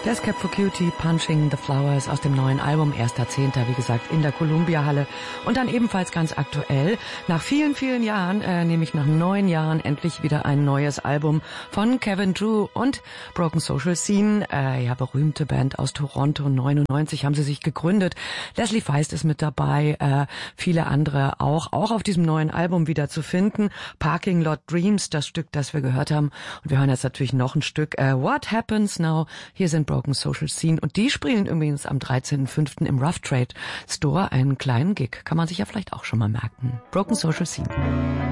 Deathcap for Cutie, Punching the Flowers aus dem neuen Album, 1.10., wie gesagt, in der Columbia-Halle. Und dann ebenfalls ganz aktuell, nach vielen, vielen Jahren, nämlich nach 9 Jahren, endlich wieder ein neues Album von Kevin Drew und Broken Social Scene. Ja, berühmte Band aus Toronto, 99 haben sie sich gegründet. Leslie Feist ist mit dabei, viele andere auch auf diesem neuen Album wieder zu finden. Parking Lot Dreams, das Stück, das wir gehört haben. Und wir hören jetzt natürlich noch ein Stück, What Happens Now. Hier sind Broken Social Scene und die spielen übrigens am 13.05. im Rough Trade Store einen kleinen Gig. Kann man sich ja vielleicht auch schon mal merken. Broken Social Scene.